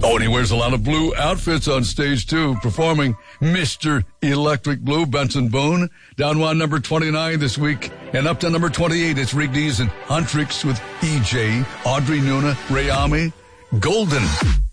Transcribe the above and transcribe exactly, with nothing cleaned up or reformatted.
Oh, and he wears a lot of blue outfits on stage, too, performing Mister Electric Blue, Benson Boone. Down one, number twenty-nine this week. And up to number twenty-eight, it's Riggs and Huntrix with E J, Audrey Nuna, Rayami, Golden.